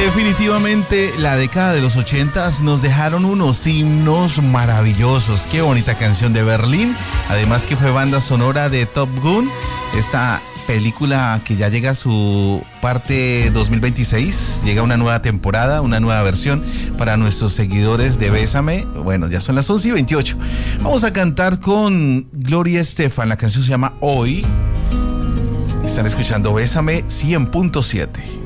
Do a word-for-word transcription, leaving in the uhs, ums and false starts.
Definitivamente la década de los ochentas nos dejaron unos himnos maravillosos. Qué bonita canción de Berlín, además que fue banda sonora de Top Gun, esta película que ya llega a su parte dos mil veintiséis, llega una nueva temporada, una nueva versión para nuestros seguidores de Bésame. Bueno, ya son las once y veintiocho. Vamos a cantar con Gloria Estefan, la canción se llama Hoy. Están escuchando Bésame cien punto siete.